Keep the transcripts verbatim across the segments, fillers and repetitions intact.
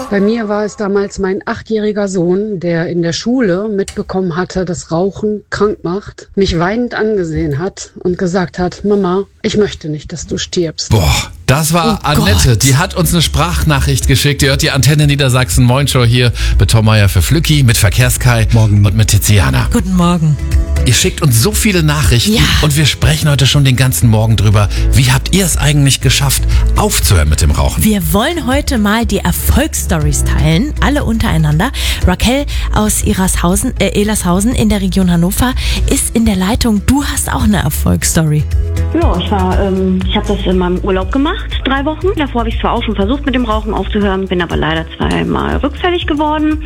Bei mir war es damals mein achtjähriger Sohn, der in der Schule mitbekommen hatte, dass Rauchen krank macht, mich weinend angesehen hat und gesagt hat, Mama, ich möchte nicht, dass du stirbst. Boah, das war Oh Annette. Gott. Die hat uns eine Sprachnachricht geschickt. Die hört die Antenne Niedersachsen Moin Show hier mit Tom Meier für Flücki, mit Verkehrskai Morgen. und mit Tiziana. Guten Morgen. Ihr schickt uns so viele Nachrichten Ja. und wir sprechen heute schon den ganzen Morgen drüber. Wie habt ihr es eigentlich geschafft, aufzuhören mit dem Rauchen? Wir wollen heute mal die Erfolgsstories teilen, alle untereinander. Raquel aus Irashausen, äh, Elershausen in der Region Hannover ist in der Leitung. Du hast auch eine Erfolgsstory. Ja, ich war, ähm, ich habe das in meinem Urlaub gemacht, drei Wochen. Davor habe ich zwar auch schon versucht, mit dem Rauchen aufzuhören, bin aber leider zweimal rückfällig geworden.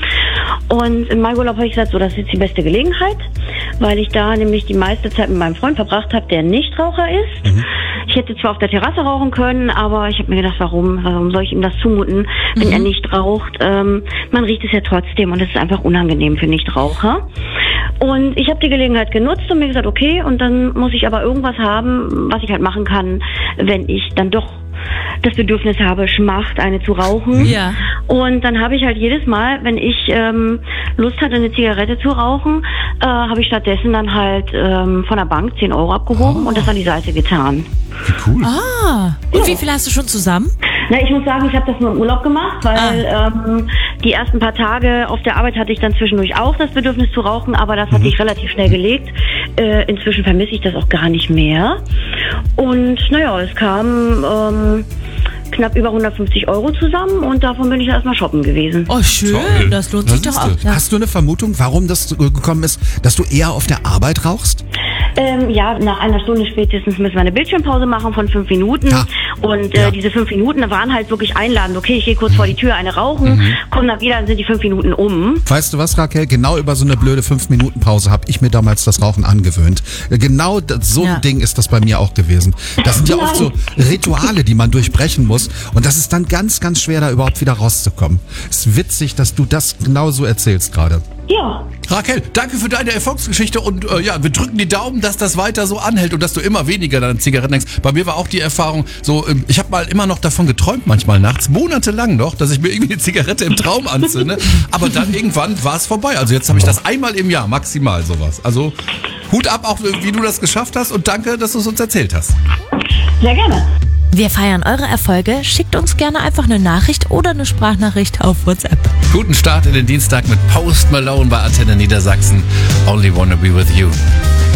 Und in meinem Urlaub habe ich gesagt, so, das ist jetzt die beste Gelegenheit, weil ich da nämlich die meiste Zeit mit meinem Freund verbracht habe, der Nichtraucher ist. Mhm. Ich hätte zwar auf der Terrasse rauchen können, aber ich habe mir gedacht, warum, warum soll ich ihm das zumuten, wenn mhm. er nicht raucht? Ähm, man riecht es ja trotzdem und es ist einfach unangenehm für Nichtraucher. Und ich habe die Gelegenheit genutzt und mir gesagt, okay, und dann muss ich aber irgendwas haben, was ich halt machen kann, wenn ich dann doch das Bedürfnis habe, schmacht, eine zu rauchen. Ja. Und dann habe ich halt jedes Mal, wenn ich ähm, Lust hatte, eine Zigarette zu rauchen, äh, habe ich stattdessen dann halt ähm, von der Bank zehn Euro abgehoben Oh. und das an die Seite getan. Wie cool. Ah, und wie viel hast du schon zusammen? Na, ich muss sagen, ich habe das nur im Urlaub gemacht, weil Ah. ähm, die ersten paar Tage auf der Arbeit hatte ich dann zwischendurch auch das Bedürfnis zu rauchen, aber das hatte ich relativ schnell gelegt. Äh, inzwischen vermisse ich das auch gar nicht mehr. Und naja, es kam ähm, knapp über hundertfünfzig Euro zusammen und davon bin ich erstmal shoppen gewesen. Oh, schön, Toll. das lohnt Da sich doch siehst auch. du. Ja. Hast du eine Vermutung, warum das gekommen ist, dass du eher auf der Arbeit rauchst? Ähm, ja, nach einer Stunde spätestens müssen wir eine Bildschirmpause machen von fünf Minuten. Ja. Und äh, Ja. diese fünf Minuten waren halt wirklich einladend. Okay, ich gehe kurz vor die Tür, eine rauchen, komm dann wieder, dann sind die fünf Minuten um. Weißt du was, Raquel? Genau über so eine blöde fünf Minuten Pause habe ich mir damals das Rauchen angewöhnt. Genau das, so Ja. ein Ding ist das bei mir auch gewesen. Das sind ja oft so Rituale, die man durchbrechen muss. Und das ist dann ganz, ganz schwer, da überhaupt wieder rauszukommen. Es ist witzig, dass du das genau so erzählst gerade. Ja. Raquel, danke für deine Erfolgsgeschichte und äh, ja, wir drücken die Daumen, dass das weiter so anhält und dass du immer weniger an Zigaretten denkst. Bei mir war auch die Erfahrung so, ähm, ich habe mal immer noch davon geträumt, manchmal nachts, monatelang noch, dass ich mir irgendwie eine Zigarette im Traum anzünde, aber dann irgendwann war es vorbei. Also jetzt habe ich das einmal im Jahr, maximal sowas. Also Hut ab auch, wie du das geschafft hast und danke, dass du es uns erzählt hast. Sehr gerne. Wir feiern eure Erfolge. Schickt uns gerne einfach eine Nachricht oder eine Sprachnachricht auf WhatsApp. Guten Start in den Dienstag mit Post Malone bei Antenne Niedersachsen. Only wanna be with you.